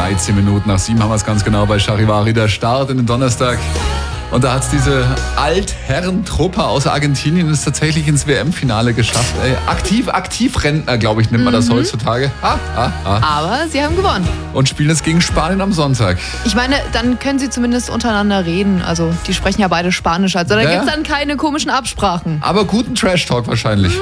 13 Minuten nach 7 haben wir es ganz genau bei Charivari, der Start in den Donnerstag. Und da hat es diese Altherrentruppe aus Argentinien ist tatsächlich ins WM-Finale geschafft. Aktivrentner, glaube ich, nennt man das heutzutage. Aber sie haben gewonnen. Und spielen es gegen Spanien am Sonntag. Ich meine, dann können sie zumindest untereinander reden. Also die sprechen ja beide Spanisch. Also da Ja. gibt es dann keine komischen Absprachen. Aber guten Trash-Talk wahrscheinlich.